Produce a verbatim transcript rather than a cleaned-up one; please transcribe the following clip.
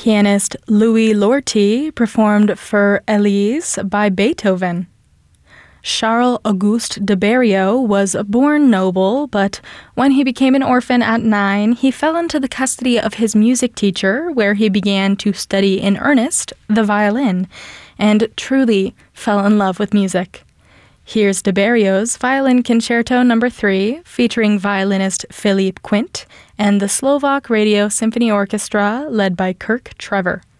Pianist Louis Lorty performed For Elise by Beethoven. Charles Auguste de Berriot was born noble, but when he became an orphan at nine, he fell into the custody of his music teacher, where he began to study in earnest the violin, and truly fell in love with music. Here's de Berriot's Violin Concerto Number three, featuring violinist Philippe Quint and the Slovak Radio Symphony Orchestra, led by Kirk Trevor.